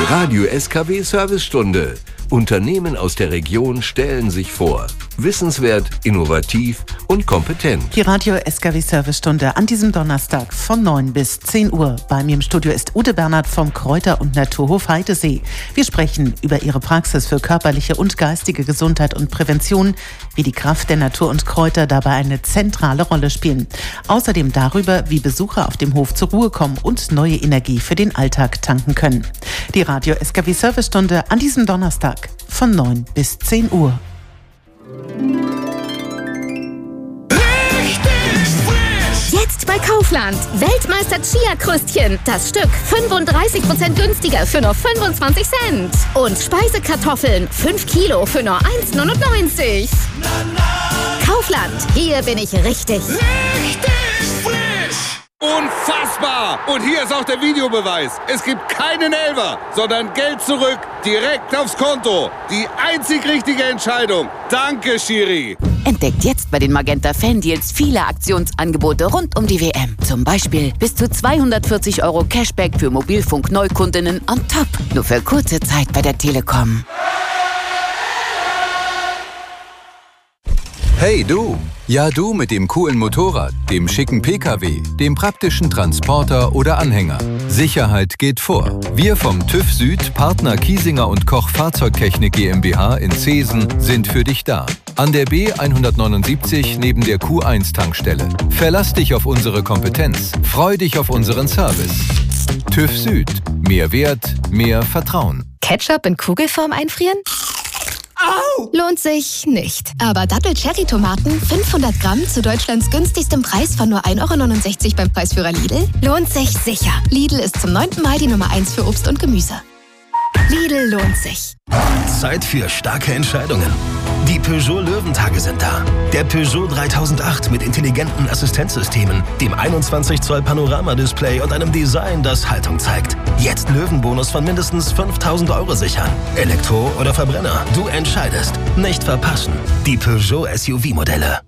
Radio SKW Servicestunde. Unternehmen aus der Region stellen sich vor. Wissenswert, innovativ und kompetent. Die Radio SKW Servicestunde an diesem Donnerstag von 9 bis 10 Uhr. Bei mir im Studio ist Ute Bernhard vom Kräuter- und Naturhof Heidesee. Wir sprechen über ihre Praxis für körperliche und geistige Gesundheit und Prävention, wie die Kraft der Natur und Kräuter dabei eine zentrale Rolle spielen. Außerdem darüber, wie Besucher auf dem Hof zur Ruhe kommen und neue Energie für den Alltag tanken können. Die Radio SKW Servicestunde an diesem Donnerstag von 9 bis 10 Uhr. Jetzt bei Kaufland. Weltmeister Chia-Krüstchen. Das Stück 35% günstiger für nur 25 Cent. Und Speisekartoffeln 5 Kilo für nur 1,99. Kaufland. Hier bin ich richtig. Richtig frisch! Unfassbar! Und hier ist auch der Videobeweis. Es gibt keinen Elfer, sondern Geld zurück, direkt aufs Konto. Die einzig richtige Entscheidung. Danke, Schiri. Entdeckt jetzt bei den Magenta Fan-Deals viele Aktionsangebote rund um die WM. Zum Beispiel bis zu 240 € Cashback für Mobilfunk-Neukundinnen on top. Nur für kurze Zeit bei der Telekom. Hey du! Ja du mit dem coolen Motorrad, dem schicken PKW, dem praktischen Transporter oder Anhänger. Sicherheit geht vor. Wir vom TÜV Süd, Partner Kiesinger und Koch Fahrzeugtechnik GmbH in Zeesen sind für dich da. An der B179 neben der Q1-Tankstelle. Verlass dich auf unsere Kompetenz. Freu dich auf unseren Service. TÜV Süd. Mehr Wert, mehr Vertrauen. Ketchup in Kugelform einfrieren? Au! Lohnt sich nicht. Aber Dattel-Cherry-Tomaten 500 Gramm zu Deutschlands günstigstem Preis von nur 1,69 € beim Preisführer Lidl? Lohnt sich sicher. Lidl ist zum 9. Mal die Nummer 1 für Obst und Gemüse. Lidl lohnt sich. Zeit für starke Entscheidungen. Die Peugeot Löwentage sind da. Der Peugeot 3008 mit intelligenten Assistenzsystemen, dem 21 Zoll Panoramadisplay und einem Design, das Haltung zeigt. Jetzt Löwenbonus von mindestens 5.000 € sichern. Elektro oder Verbrenner, du entscheidest. Nicht verpassen. Die Peugeot SUV-Modelle.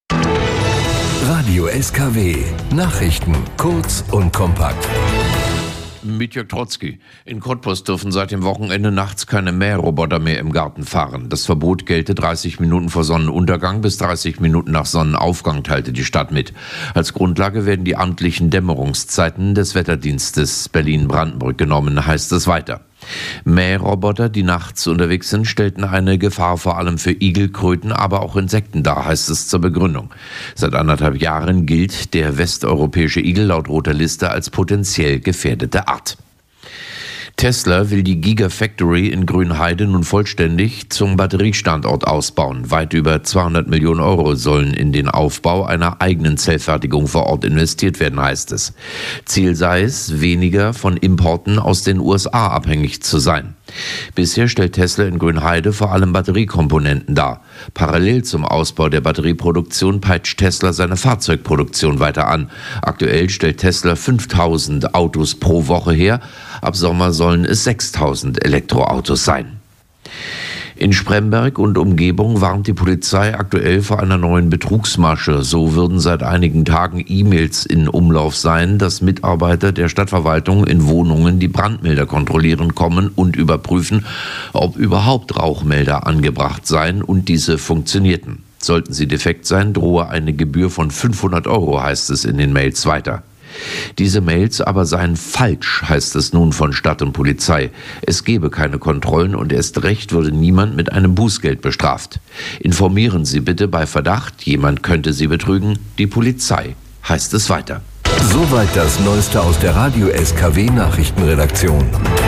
Radio SKW. Nachrichten kurz und kompakt. Mit Jörg Trotzki. In Cottbus dürfen seit dem Wochenende nachts keine Mähroboter mehr im Garten fahren. Das Verbot gelte 30 Minuten vor Sonnenuntergang bis 30 Minuten nach Sonnenaufgang, teilte die Stadt mit. Als Grundlage werden die amtlichen Dämmerungszeiten des Wetterdienstes Berlin-Brandenburg genommen, heißt es weiter. Mähroboter, die nachts unterwegs sind, stellten eine Gefahr vor allem für Igel, Kröten, aber auch Insekten dar, heißt es zur Begründung. Seit 1,5 Jahren gilt der westeuropäische Igel laut Roter Liste als potenziell gefährdete Art. Tesla will die Gigafactory in Grünheide nun vollständig zum Batteriestandort ausbauen. Weit über 200 Millionen € sollen in den Aufbau einer eigenen Zellfertigung vor Ort investiert werden, heißt es. Ziel sei es, weniger von Importen aus den USA abhängig zu sein. Bisher stellt Tesla in Grünheide vor allem Batteriekomponenten dar. Parallel zum Ausbau der Batterieproduktion peitscht Tesla seine Fahrzeugproduktion weiter an. Aktuell stellt Tesla 5.000 Autos pro Woche her. Ab Sommer sollen es 6.000 Elektroautos sein. In Spremberg und Umgebung warnt die Polizei aktuell vor einer neuen Betrugsmasche. So würden seit einigen Tagen E-Mails in Umlauf sein, dass Mitarbeiter der Stadtverwaltung in Wohnungen die Brandmelder kontrollieren kommen und überprüfen, ob überhaupt Rauchmelder angebracht seien und diese funktionierten. Sollten sie defekt sein, drohe eine Gebühr von 500 €, heißt es in den Mails weiter. Diese Mails aber seien falsch, heißt es nun von Stadt und Polizei. Es gebe keine Kontrollen und erst recht würde niemand mit einem Bußgeld bestraft. Informieren Sie bitte bei Verdacht, jemand könnte Sie betrügen, die Polizei, heißt es weiter. Soweit das Neueste aus der Radio SKW Nachrichtenredaktion.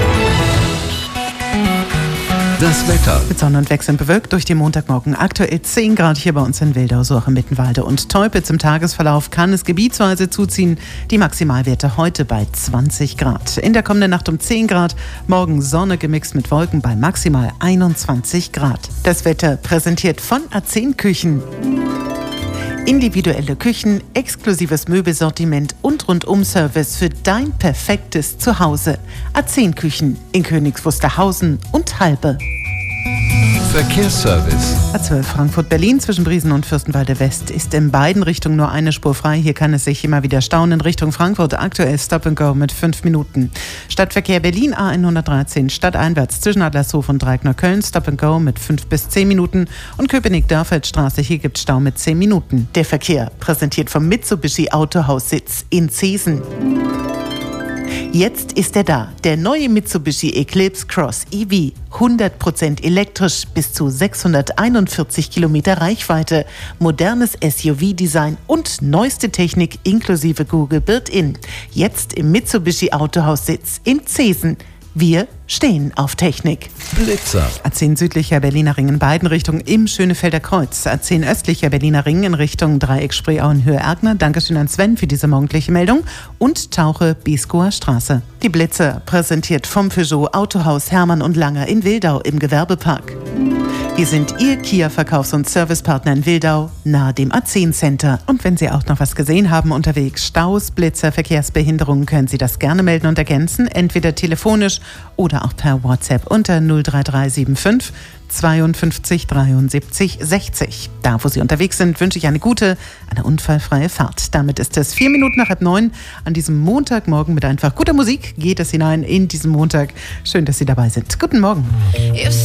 Das Wetter. Mit Sonne und Wechseln bewölkt durch den Montagmorgen. Aktuell 10 Grad hier bei uns in Wildau, Suche, Mittenwalde und Teupitz. Im Tagesverlauf kann es gebietsweise zuziehen. Die Maximalwerte heute bei 20 Grad. In der kommenden Nacht um 10 Grad. Morgen Sonne gemixt mit Wolken bei maximal 21 Grad. Das Wetter präsentiert von A10 Küchen. Individuelle Küchen, exklusives Möbelsortiment und Rundum-Service für dein perfektes Zuhause. A10 Küchen in Königs Wusterhausen und Halbe. Verkehrsservice. A12 Frankfurt-Berlin zwischen Briesen und Fürstenwalde West ist in beiden Richtungen nur eine Spur frei. Hier kann es sich immer wieder stauen. In Richtung Frankfurt aktuell Stop and Go mit 5 Minuten. Stadtverkehr Berlin A113 stadteinwärts zwischen Adlershof und Dreieckner-Köln Stop and Go mit 5 bis 10 Minuten. Und Köpenick-Dörfeldstraße, hier gibt es Stau mit 10 Minuten. Der Verkehr präsentiert vom Mitsubishi Autohaussitz in Zeesen. Jetzt ist er da, der neue Mitsubishi Eclipse Cross EV. 100% elektrisch, bis zu 641 Kilometer Reichweite, modernes SUV-Design und neueste Technik inklusive Google Built-In. Jetzt im Mitsubishi Autohaussitz in Zeesen. Wir stehen auf Technik. Blitzer. A10 südlicher Berliner Ring in beiden Richtungen im Schönefelder Kreuz. A10 östlicher Berliner Ring in Richtung Dreieck Spreeau in Höhe Ergner. Dankeschön an Sven für diese morgendliche Meldung. Und Tauche Biskower Straße. Die Blitzer präsentiert vom Peugeot Autohaus Hermann und Langer in Wildau im Gewerbepark. Wir sind Ihr Kia-Verkaufs- und Servicepartner in Wildau, nahe dem A10 Center. Und wenn Sie auch noch was gesehen haben unterwegs, Staus, Blitzer, Verkehrsbehinderungen, können Sie das gerne melden und ergänzen, entweder telefonisch oder auch per WhatsApp unter 03375 52 73 60. Da, wo Sie unterwegs sind, wünsche ich eine unfallfreie Fahrt. Damit ist es 4 Minuten nach 8:30 an diesem Montagmorgen mit einfach guter Musik. Geht es hinein in diesen Montag. Schön, dass Sie dabei sind. Guten Morgen.